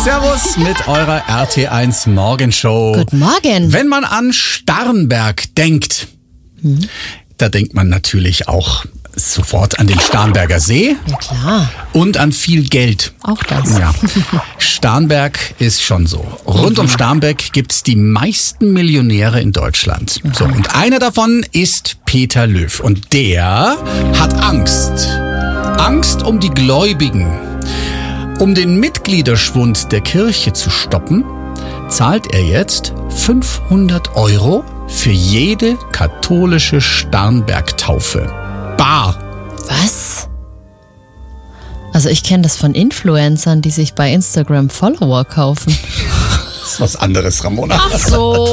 Servus mit eurer RT1 Morgenshow. Guten Morgen. Wenn man an Starnberg denkt, da denkt man natürlich auch sofort an den Starnberger See. Ja klar, Und an viel Geld. auch das. Ja. Starnberg ist schon so. Rund um Starnberg gibt's die meisten Millionäre in Deutschland. So, und einer davon ist Peter Löw. Und der hat Angst. Angst um die Gläubigen. Um den Mitgliederschwund der Kirche zu stoppen, zahlt er jetzt 500 € für jede katholische Starnberg-Taufe. Bar. Was? Also ich kenne das von Influencern, die sich bei Instagram Follower kaufen. Das ist was anderes, Ramona. Ach so.